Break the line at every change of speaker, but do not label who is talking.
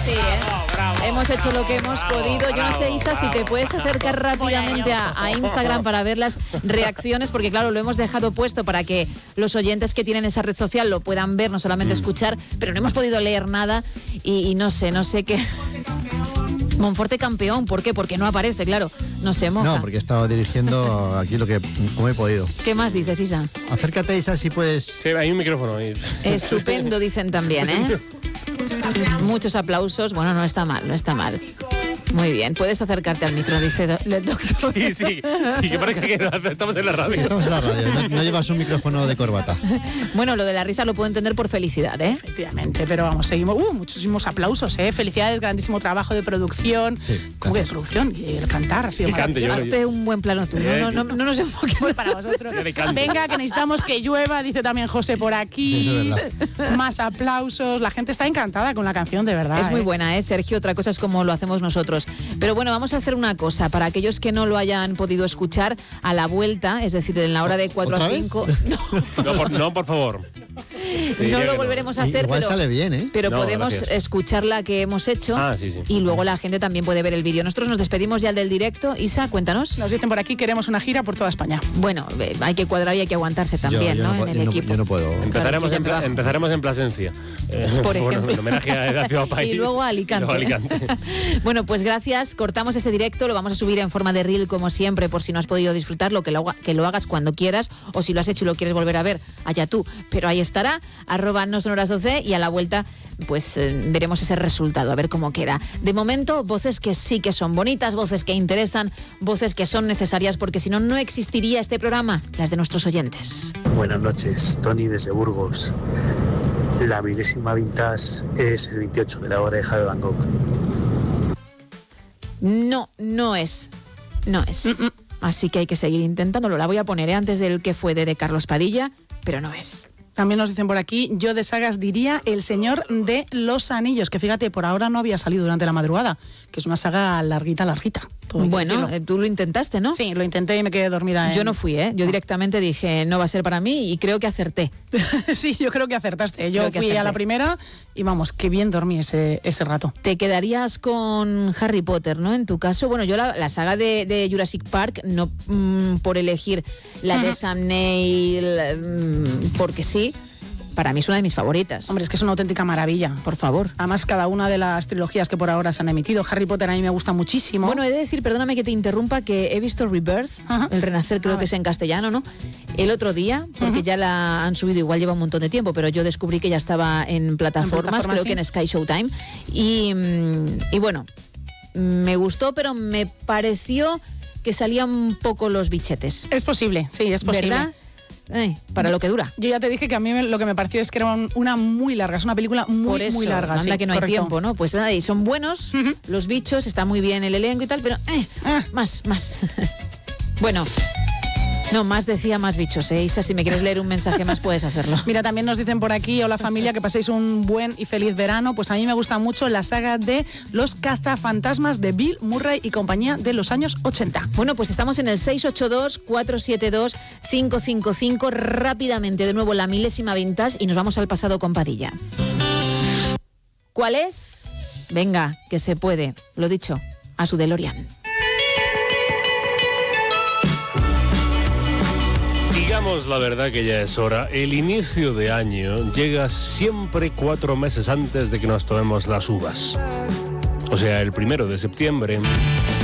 Sí, hemos hecho lo que hemos podido. Yo no sé, Isa, si te puedes acercar rápidamente a Instagram para ver las reacciones, porque claro, lo hemos dejado puesto para que los oyentes que tienen esa red social lo puedan ver, no solamente escuchar, pero no hemos podido leer nada y no sé qué. Monforte campeón, ¿por qué? Porque no aparece, claro, no se moja.
No, porque he estado dirigiendo aquí como he podido.
¿Qué más dices, Isa?
Acércate, Isa, si puedes.
Sí, hay un micrófono ahí.
Estupendo, dicen también, ¿eh? Muchos aplausos. Bueno, no está mal, no está mal. Muy bien, puedes acercarte al micro, dice el doctor.
Sí, que parece que estamos en la radio.
Sí, estamos en la radio, no llevas un micrófono de corbata.
Bueno, lo de la risa lo puedo entender por felicidad, ¿eh?
Efectivamente, pero vamos, seguimos. Muchísimos aplausos, ¿eh? Felicidades, grandísimo trabajo de producción.
Sí,
¿Cómo que de producción? Y el cantar ha sido maravilloso.
Hazte un buen plano tú, no nos enfoques.
Para vosotros. Venga, que necesitamos que llueva, dice también José por aquí.
Eso es verdad.
Más aplausos. La gente está encantada con la canción, de verdad.
Es muy buena, ¿eh, Sergio? Otra cosa es como lo hacemos nosotros. Pero bueno, vamos a hacer una cosa. Para aquellos que no lo hayan podido escuchar, a la vuelta, es decir, en la hora de 4 a 5...
No, por favor.
No lo volveremos a hacer,
Igual sale bien, ¿eh?
Pero
No,
podemos escuchar la que hemos hecho
sí.
Y luego la gente también puede ver el vídeo. Nosotros nos despedimos ya del directo. Isa, cuéntanos.
Nos dicen por aquí, queremos una gira por toda España.
Bueno, hay que cuadrar y hay que aguantarse también, ¿no? En el equipo.
Yo no puedo.
Empezaremos en Plasencia.
Por ejemplo.
Bueno, en homenaje a la ciudad país.
Y luego a Alicante. Bueno, pues gracias. Cortamos ese directo. Lo vamos a subir en forma de reel, como siempre, por si no has podido disfrutarlo, que lo hagas cuando quieras, o si lo has hecho y lo quieres volver a ver, allá tú. Pero ahí estará, @nosonoras12, y a la vuelta pues veremos ese resultado, a ver cómo queda. De momento, voces que sí que son bonitas, voces que interesan, voces que son necesarias, porque si no, no existiría este programa, las de nuestros oyentes.
Buenas noches, Tony desde Burgos. La milésima vintage es el 28 de la Oreja de Van Gogh.
No es. Así que hay que seguir intentándolo. La voy a poner antes del que fue de Carlos Padilla, pero no es.
También nos dicen por aquí, yo de sagas diría El Señor de los Anillos, que fíjate, por ahora no había salido durante la madrugada, que es una saga larguita.
Bueno, tú lo intentaste, ¿no?
Sí, lo intenté y me quedé dormida.
Yo no fui, ¿eh? Yo directamente dije, no va a ser para mí, y creo que acerté.
Sí, yo creo que acertaste. Yo fui a la primera y vamos, qué bien dormí ese rato.
Te quedarías con Harry Potter, ¿no? En tu caso, bueno, yo la saga de Jurassic Park, no por elegir la de Sam Neill, porque sí, para mí es una de mis favoritas.
Hombre, es que es una auténtica maravilla.
Por favor.
Además, cada una de las trilogías que por ahora se han emitido. Harry Potter a mí me gusta muchísimo.
Bueno, he de decir, perdóname que te interrumpa, que he visto Rebirth, el Renacer, creo que es en castellano, ¿no? El otro día, porque ya la han subido, igual lleva un montón de tiempo, pero yo descubrí que ya estaba en plataformas, creo que en Sky Showtime. Y bueno, me gustó, pero me pareció que salían un poco los bichetes.
Es posible, sí, es posible.
¿Verdad? Para lo que dura.
Yo ya te dije que a mí lo que me pareció es que era una muy larga, es una película muy larga.
Anda,
sí,
que no hay
correcto.
tiempo, ¿no? Pues nada, y son buenos los bichos, está muy bien el elenco y tal, pero más. Bueno, no, decía más bichos, Isa, si me quieres leer un mensaje más puedes hacerlo.
Mira, también nos dicen por aquí, hola familia, que paséis un buen y feliz verano. Pues a mí me gusta mucho la saga de Los cazafantasmas de Bill Murray y compañía de los años 80.
Bueno, pues estamos en el 682-472-555, rápidamente de nuevo la milésima vintage y nos vamos al pasado con Padilla. ¿Cuál es? Venga, que se puede, lo dicho, a su DeLorean.
Digamos la verdad que ya es hora. El inicio de año llega siempre 4 meses antes de que nos tomemos las uvas. O sea, el 1 de septiembre